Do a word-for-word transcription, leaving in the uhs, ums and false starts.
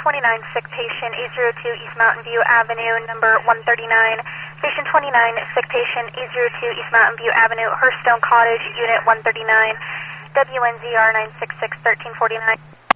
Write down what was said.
twenty-nine, sick patient, eight zero two East Mountain View Avenue, number one thirty-nine. Station twenty-nine, sick patient, eight zero two East Mountain View Avenue, Hearthstone Cottage, Unit one thirty-nine, W N Z R nine six six, one three four nine.